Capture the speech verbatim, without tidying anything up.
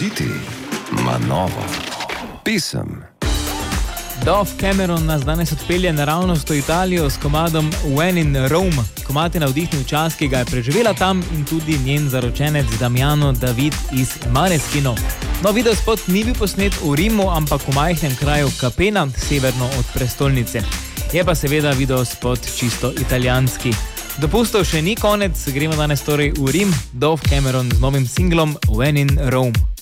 City ima novo pesem. Dove Cameron nas danes odpelje naravnost v Italijo s komadom When in Rome. Komad je navdihnil čas, ki ga je preživela tam, in tudi njen zaročenec Damiano David iz Maneskino. No, videospot ni bil posnet v Rimu, ampak v majhnem kraju Capena, severno od prestolnice. Je pa seveda videospot čisto italijanski. Dopustov še ni konec, gremo danes torej v Rim, Dove Cameron z novim singlom When in Rome.